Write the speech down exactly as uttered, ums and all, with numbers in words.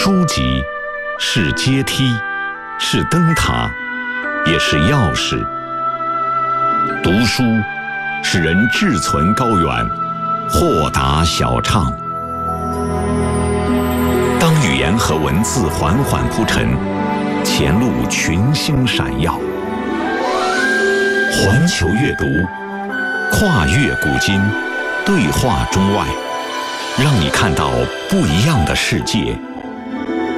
书籍，是阶梯，是灯塔，也是钥匙。读书使人志存高远，豁达小畅。当语言和文字缓缓铺陈，前路群星闪耀。环球阅读，跨越古今，对话中外，让你看到不一样的世界。